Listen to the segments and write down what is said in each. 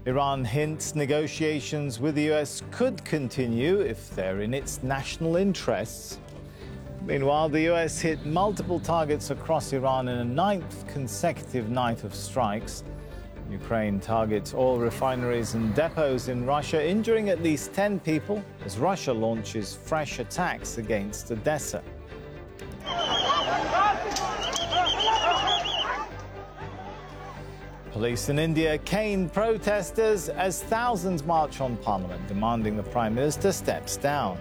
Iran hints negotiations with the US could continue if they're in its national interests. Meanwhile, the US hit multiple targets across Iran in a ninth consecutive night of strikes. Ukraine targets oil refineries and depots in Russia, injuring at least 10 people as Russia launches fresh attacks against Odessa. Police in India cane protesters as thousands march on Parliament, demanding the Prime Minister steps down.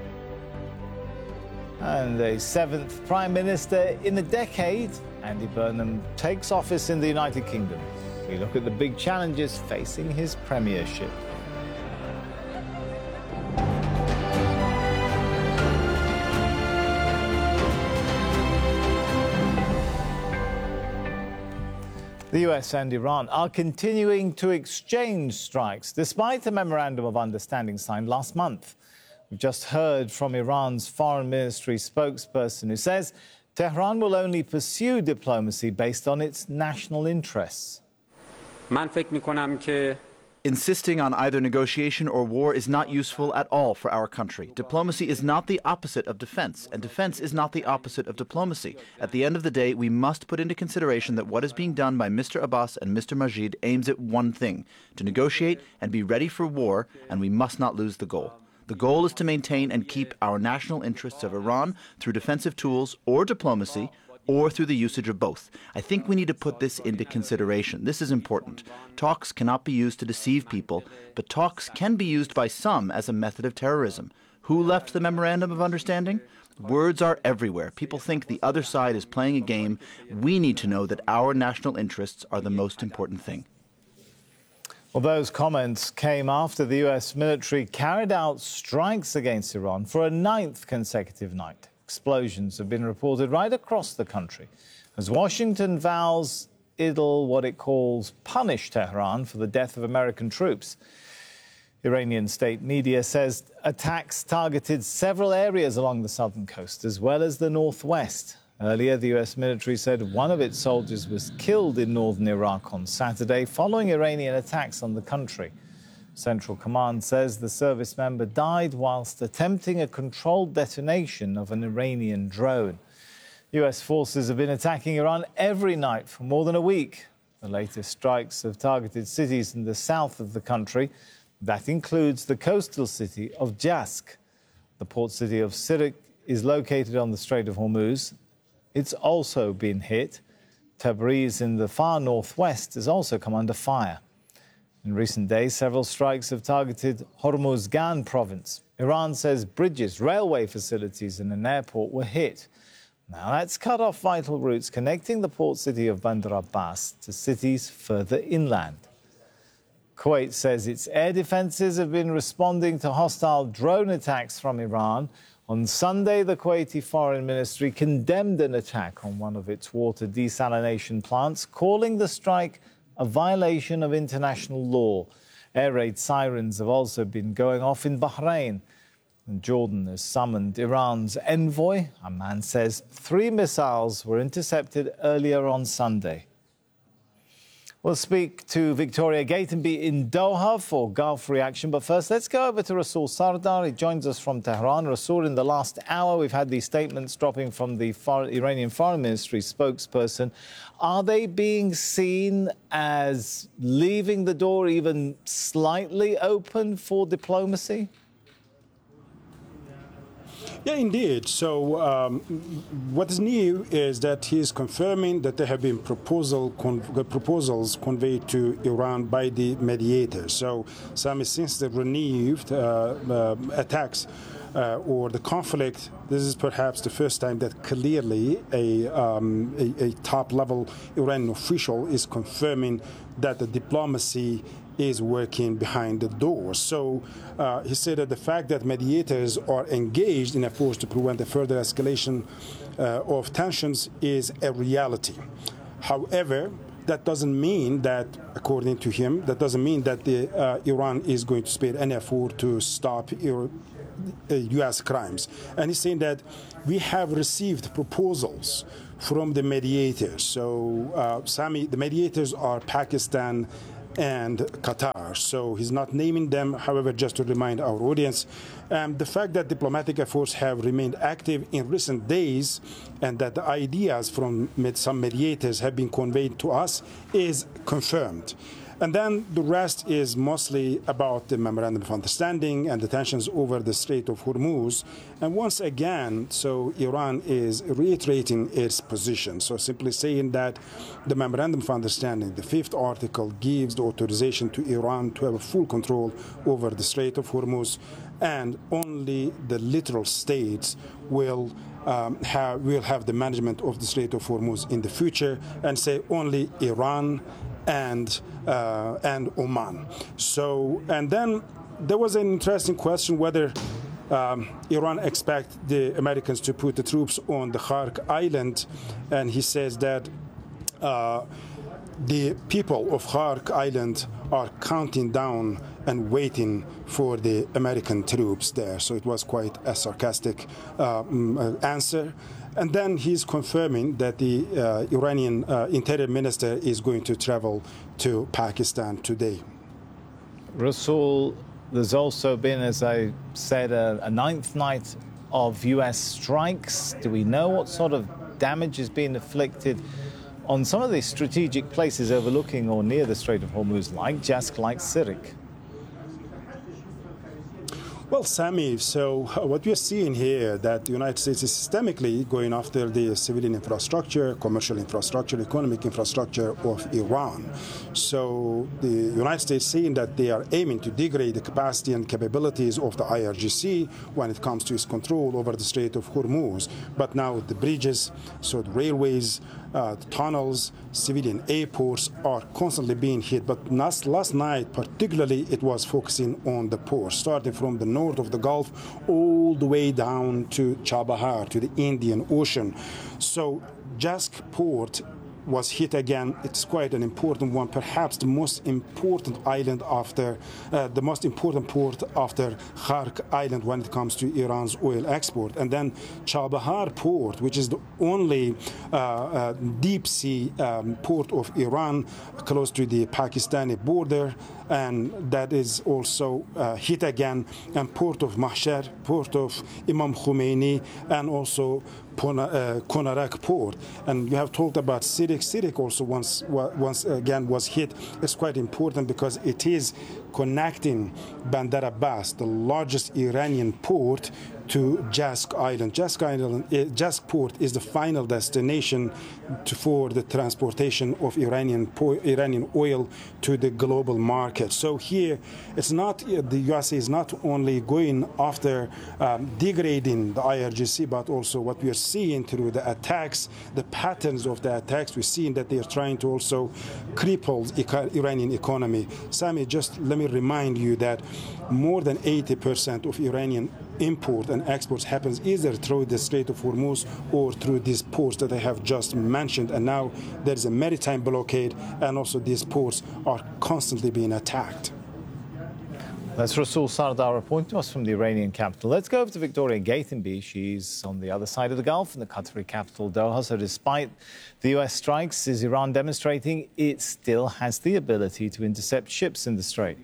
And a seventh Prime Minister in a decade, Andy Burnham, takes office in the United Kingdom. We look at the big challenges facing his premiership. The US and Iran are continuing to exchange strikes despite a memorandum of understanding signed last month. We've just heard from Iran's foreign ministry spokesperson who says Tehran will only pursue diplomacy based on its national interests. Insisting on either negotiation or war is not useful at all for our country. Diplomacy is not the opposite of defense, and defense is not the opposite of diplomacy. At the end of the day, we must put into consideration that what is being done by Mr. Abbas and Mr. Majid aims at one thing, to negotiate and be ready for war, and we must not lose the goal. The goal is to maintain and keep our national interests of Iran through defensive tools or diplomacy, or through the usage of both. I think we need to put this into consideration. This is important. Talks cannot be used to deceive people, but talks can be used by some as a method of terrorism. Who left the Memorandum of Understanding? Words are everywhere. People think the other side is playing a game. We need to know that our national interests are the most important thing. Well, those comments came after the US military carried out strikes against Iran for a ninth consecutive night. Explosions have been reported right across the country as Washington vows it'll, what it calls, punish Tehran for the death of American troops. Iranian state media says attacks targeted several areas along the southern coast as well as the northwest. Earlier, the US military said one of its soldiers was killed in northern Iraq on Saturday following Iranian attacks on the country. Central Command says the service member died whilst attempting a controlled detonation of an Iranian drone. US forces have been attacking Iran every night for more than a week. The latest strikes have targeted cities in the south of the country. That includes the coastal city of Jask. The port city of Sirik is located on the Strait of Hormuz. It's also been hit. Tabriz in the far northwest has also come under fire. In recent days, several strikes have targeted Hormuzgan province. Iran says bridges, railway facilities and an airport were hit. Now that's cut off vital routes connecting the port city of Bandar Abbas to cities further inland. Kuwait says its air defences have been responding to hostile drone attacks from Iran. On Sunday, the Kuwaiti Foreign Ministry condemned an attack on one of its water desalination plants, calling the strike a violation of international law. Air raid sirens have also been going off in Bahrain. And Jordan has summoned Iran's envoy. Amman says 3 missiles were intercepted earlier on Sunday. We'll speak to Victoria Gatenby in Doha for Gulf Reaction. But first, let's go over to Rasul Sardar. He joins us from Tehran. Rasul, in the last hour, we've had these statements dropping from the Iranian Foreign Ministry spokesperson. Are they being seen as leaving the door even slightly open for diplomacy? Yeah, indeed. So what is new is that he is confirming that there have been proposals conveyed to Iran by the mediators. So since the renewed attacks or the conflict, this is perhaps the first time that clearly a top-level Iranian official is confirming that the diplomacy is working behind the doors. So he said that the fact that mediators are engaged in efforts to prevent the further escalation of tensions is a reality. However, that doesn't mean that, according to him, that doesn't mean that Iran is going to spare any effort to stop U.S. crimes. And he's saying that we have received proposals from the mediators. So, Sami, the mediators are Pakistan and Qatar. So he's not naming them. However, just to remind our audience, the fact that diplomatic efforts have remained active in recent days and that the ideas from some mediators have been conveyed to us is confirmed. And then the rest is mostly about the memorandum of understanding and the tensions over the Strait of Hormuz. And once again, so Iran is reiterating its position. So simply saying that the memorandum of understanding, the 5th article, gives the authorization to Iran to have full control over the Strait of Hormuz, and only the littoral states will have the management of the Strait of Hormuz in the future, and say only Iran and Oman. So, and then there was an interesting question whether Iran expects the Americans to put the troops on the Khark Island, and he says that the people of Khark Island are counting down and waiting for the American troops there. So it was quite a sarcastic answer. And then he's confirming that the Iranian interior minister is going to travel to Pakistan today. Rasul, there's also been, as I said, a 9th night of U.S. strikes. Do we know what sort of damage is being inflicted on some of these strategic places overlooking or near the Strait of Hormuz, like Jask, like Sirik? Well, Sami, so what we are seeing here, that the United States is systemically going after the civilian infrastructure, commercial infrastructure, economic infrastructure of Iran. So the United States saying that they are aiming to degrade the capacity and capabilities of the IRGC when it comes to its control over the Strait of Hormuz. But now the bridges, so the railways, the tunnels, civilian airports are constantly being hit. But last night, particularly, it was focusing on the ports, starting from the north of the Gulf all the way down to Chabahar, to the Indian Ocean. So Jask port was hit again. It's quite an important one, perhaps the most important island after the most important port after Khark Island when it comes to Iran's oil export. And then Chabahar port, which is the only deep sea port of Iran close to the Pakistani border, and that is also hit again, and port of Mahshar, port of Imam Khomeini, and also Konarak port. And we have talked about Sirik. Sirik also once again was hit. It's quite important because it is connecting Bandar Abbas, the largest Iranian port, to Jask Island. Jask port is the final destination for the transportation of Iranian oil to the global market. So here, it's not the USA is not only going after degrading the IRGC, but also what we are seeing through the attacks, the patterns of the attacks. We're seeing that they are trying to also cripple the Iranian economy. Sami, just let me remind you that more than 80% of Iranian import and exports happens either through the Strait of Hormuz or through these ports that I have just mentioned. And now there's a maritime blockade, and also these ports are constantly being attacked. That's Rasul Sardar reporting to us from the Iranian capital. Let's go over to Victoria Gatenby. She's on the other side of the Gulf in the Qatari capital, Doha. So despite the U.S. strikes, is Iran demonstrating it still has the ability to intercept ships in the Strait?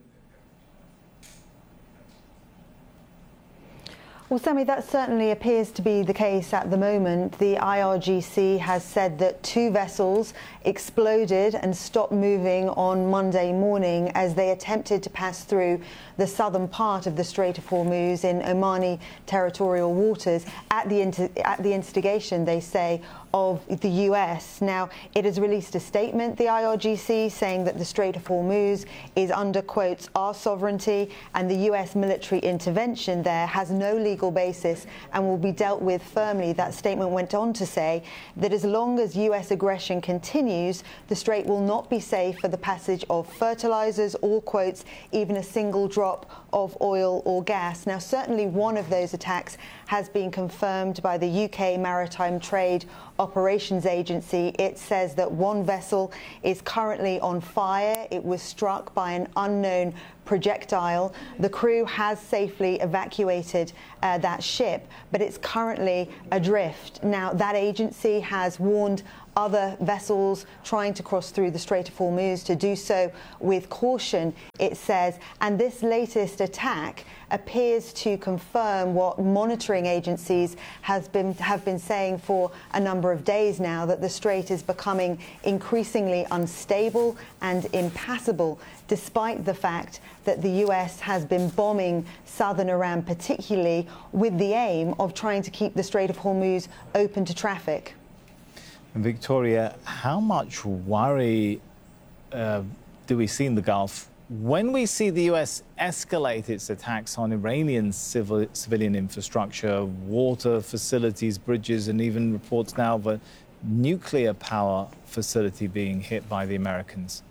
Well, Sami, that certainly appears to be the case at the moment. The IRGC has said that 2 vessels exploded and stopped moving on Monday morning as they attempted to pass through the southern part of the Strait of Hormuz in Omani territorial waters at the instigation, they say, of the US. Now, it has released a statement, the IRGC, saying that the Strait of Hormuz is under, quotes, our sovereignty, and the US military intervention there has no legal basis and will be dealt with firmly. That statement went on to say that as long as US aggression continues, the Strait will not be safe for the passage of fertilizers or, quotes, even a single drop of oil or gas. Now, certainly one of those attacks has been confirmed by the UK Maritime Trade Operations Agency. It says that 1 vessel is currently on fire. It was struck by an unknown projectile. The crew has safely evacuated that ship, but it's currently adrift. Now, that agency has warned other vessels trying to cross through the Strait of Hormuz to do so with caution, it says. And this latest attack appears to confirm what monitoring agencies have been saying for a number of days now, that the strait is becoming increasingly unstable and impassable, despite the fact that the US has been bombing southern Iran, particularly with the aim of trying to keep the Strait of Hormuz open to traffic. And Victoria, how much worry do we see in the Gulf when we see the US escalate its attacks on Iranian civilian infrastructure, water facilities, bridges, and even reports now of a nuclear power facility being hit by the Americans?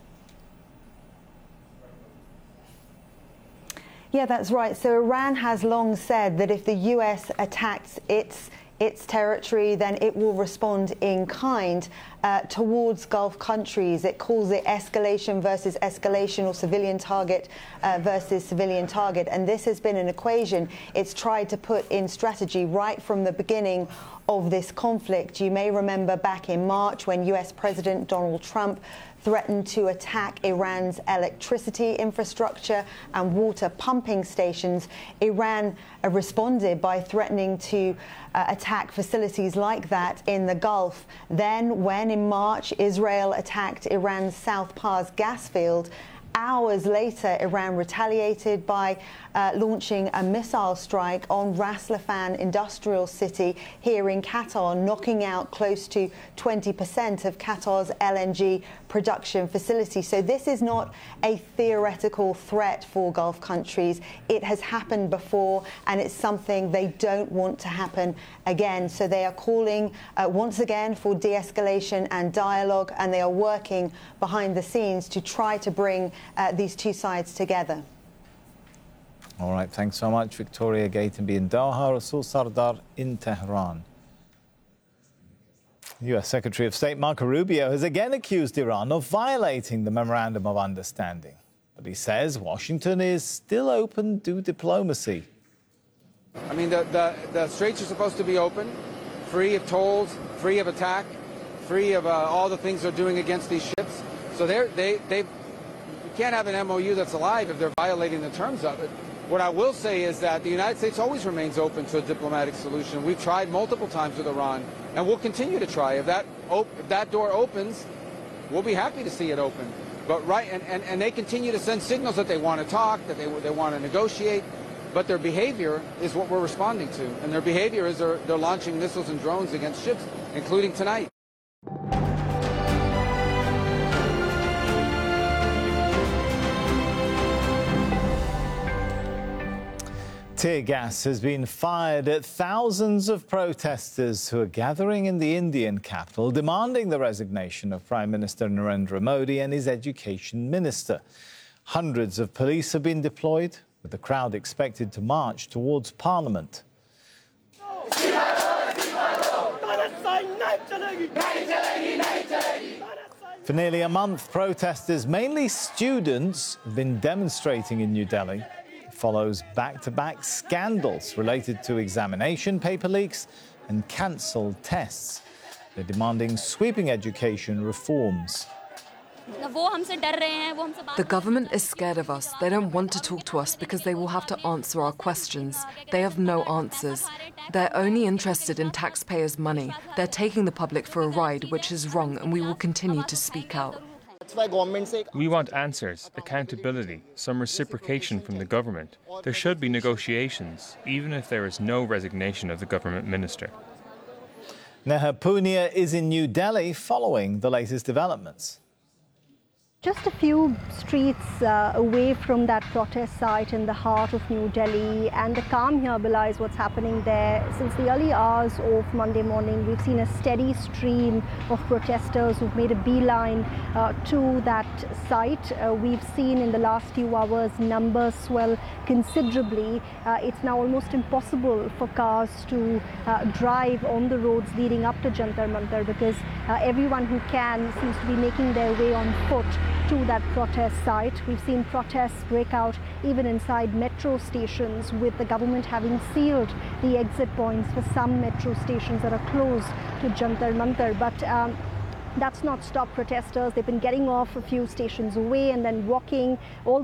Yeah, that's right. So Iran has long said that if the US attacks its territory, then it will respond in kind towards Gulf countries. It calls it escalation versus escalation, or civilian target versus civilian target. And this has been an equation it's tried to put in strategy right from the beginning of this conflict. You may remember back in March when US President Donald Trump threatened to attack Iran's electricity infrastructure and water pumping stations. Iran responded by threatening to attack facilities like that in the Gulf. Then, when in March Israel attacked Iran's South Pars gas field, hours later, Iran retaliated by launching a missile strike on Ras Laffan industrial city here in Qatar, knocking out close to 20% of Qatar's LNG production facility. So this is not a theoretical threat for Gulf countries. It has happened before, and it's something they don't want to happen again. So they are calling once again for de-escalation and dialogue, and they are working behind the scenes to try to bring these two sides together. All right, thanks so much, Victoria Gatenby in Doha, Rasul Sardar in Tehran. U.S. Secretary of State Marco Rubio has again accused Iran of violating the Memorandum of Understanding. But he says Washington is still open to diplomacy. I mean, the straits are supposed to be open, free of tolls, free of attack, free of all the things they're doing against these ships. So you can't have an MOU that's alive if they're violating the terms of it. What I will say is that the United States always remains open to a diplomatic solution. We've tried multiple times with Iran, and we'll continue to try. If that door opens, we'll be happy to see it open. But and they continue to send signals that they want to talk, that they want to negotiate, but their behavior is what we're responding to. And their behavior is they're launching missiles and drones against ships, including tonight. Tear gas has been fired at thousands of protesters who are gathering in the Indian capital, demanding the resignation of Prime Minister Narendra Modi and his education minister. Hundreds of police have been deployed, with the crowd expected to march towards Parliament. For nearly a month, protesters, mainly students, have been demonstrating in New Delhi. Follows back-to-back scandals related to examination paper leaks and cancelled tests. They're demanding sweeping education reforms. The government is scared of us. They don't want to talk to us because they will have to answer our questions. They have no answers. They're only interested in taxpayers' money. They're taking the public for a ride, which is wrong, and we will continue to speak out. We want answers, accountability, some reciprocation from the government. There should be negotiations, even if there is no resignation of the government minister. Neha Punia is in New Delhi following the latest developments. Just a few streets away from that protest site in the heart of New Delhi, and the calm here belies what's happening there. Since the early hours of Monday morning, we've seen a steady stream of protesters who've made a beeline to that site. We've seen in the last few hours numbers swell considerably. It's now almost impossible for cars to drive on the roads leading up to Jantar Mantar because everyone who can seems to be making their way on foot. to that protest site. We've seen protests break out even inside metro stations, with the government having sealed the exit points for some metro stations that are close to Jantar Mantar. But that's not stopped protesters. They've been getting off a few stations away and then walking all